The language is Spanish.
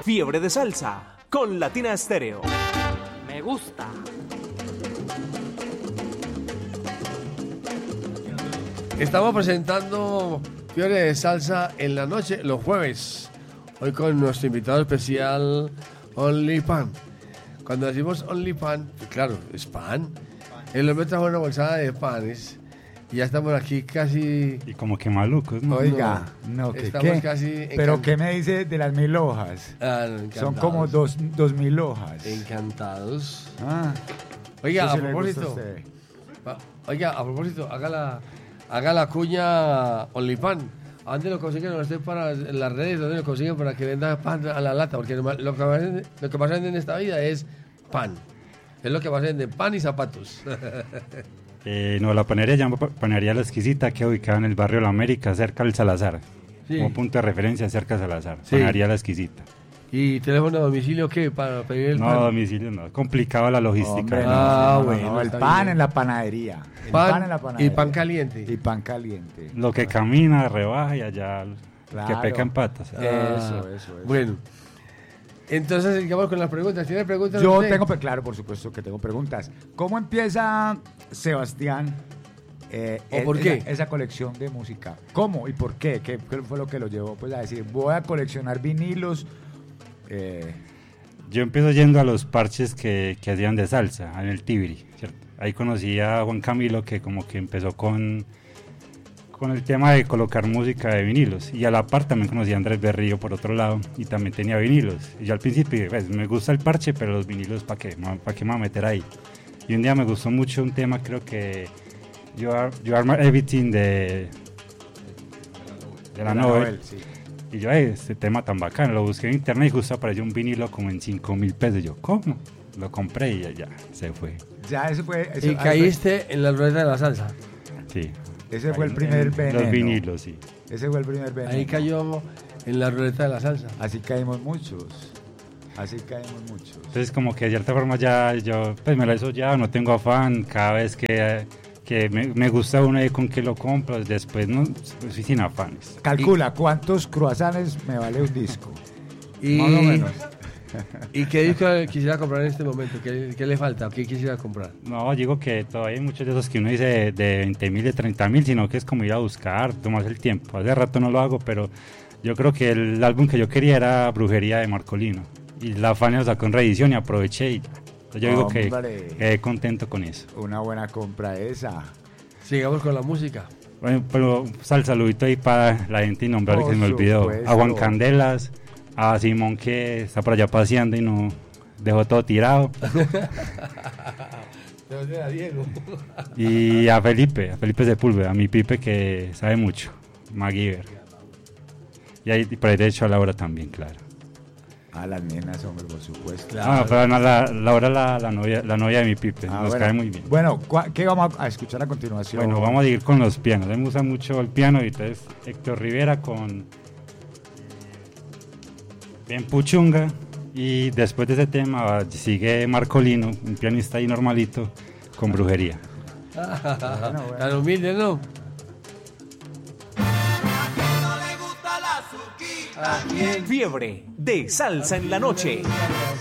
Fiebre de Salsa con Latina Estéreo. Me gusta. Estamos presentando Fiebre de Salsa en la noche, los jueves. Hoy con nuestro invitado especial, Only Pan. Cuando decimos Only Pan, pues claro, es pan. El hombre trajo una bolsada de panes y ya estamos aquí casi... Y como que malucos, ¿no? Oiga, no, ¿qué? Estamos casi... ¿Pero qué me dice de las 1000 hojas? Son como 2000 hojas. Encantados. Ah, Oiga, eso a sí le gusta propósito... usted. Oiga, a propósito, haga la cuña OnlyPan. ¿A dónde lo consiguen usted para en las redes? ¿Dónde lo consiguen para que venda pan a la lata? Porque lo que más venden en esta vida es pan. Es lo que más venden, pan y zapatos. No, la panadería llama Panadería La Exquisita, que ubicada en el barrio La América, cerca del Salazar. Sí. Como punto de referencia cerca del Salazar. Sí. Panadería La Exquisita. ¿Y teléfono de domicilio qué? Para pedir el pan. No, domicilio no. Complicado la logística. Hombre, ¿no? no, el está pan bien. en la panadería. El Pan en la panadería. y pan caliente. Y pan caliente. Lo que camina, rebaja y allá Claro. que peca en patas. Eso. Bueno, entonces sigamos con las preguntas. ¿Tiene preguntas? Yo usted? tengo, claro, por supuesto que tengo preguntas. ¿Cómo empieza Sebastián ¿O por qué? esa colección de música? ¿Cómo y por qué? ¿Qué fue lo que lo llevó pues, a decir, voy a coleccionar vinilos? Yo empiezo yendo a los parches que hacían de salsa, en el Tibiri, ¿cierto? Ahí conocí a Juan Camilo, que como que empezó con el tema de colocar música de vinilos. Y a la par también conocí a Andrés Berrío por otro lado, y también tenía vinilos. Y yo al principio, pues, me gusta el parche, pero los vinilos, ¿para qué? ¿Para qué me voy a meter ahí? Y un día me gustó mucho un tema, creo que You Are My Everything de la Nobel. Sí. Y yo, este tema tan bacano, lo busqué en internet y justo apareció un vinilo como en 5.000 pesos. Yo, ¿cómo? Lo compré y ya se fue. Ya eso fue... Y caíste en la ruleta de la salsa. Sí. Ese fue el primer veneno. Los vinilos, sí. Ese fue el primer veneno. Ahí cayó en la ruleta de la salsa. Así caímos muchos. Entonces como que de cierta forma ya yo pues me lo he desollado, no tengo afán. Cada vez que me gusta uno y con que lo compro, después no, pues, sin afanes. Calcula cuántos croissants me vale un disco. Y, Más o menos. ¿Y qué disco quisiera comprar en este momento? ¿Qué le falta? ¿O qué quisiera comprar? No, digo que todavía hay muchos de esos que uno dice de 20.000, de 30.000, sino que es como ir a buscar, tomarse el tiempo. Hace rato no lo hago, pero yo creo que el álbum que yo quería era Brujería de Marcolino. Y la Fania lo sacó en reedición y aproveché y yo digo que quedé contento con eso. Una buena compra esa. Sigamos con la música. Bueno, pero saludito ahí para la gente innombrable que se me olvidó. Supuesto. A Juan Candelas, a Simón que está por allá paseando y no dejó todo tirado. Y a Felipe Sepúlveda, a mi Pipe que sabe mucho, MacGyver. Y ahí por ahí de hecho a Laura también, claro. A las nenas, hombre, por supuesto. Claro. Pero no, Laura la novia de mi Pipe, nos bueno. cae muy bien. Bueno, ¿qué vamos a escuchar a continuación? Bueno, vamos a ir con los pianos. A mí me gusta mucho el piano y entonces Héctor Rivera con bien Puchunga. Y después de ese tema sigue Marcolino, un pianista ahí normalito, con Brujería. Bueno. Tan humilde, ¿no? Fiebre de Salsa en la noche.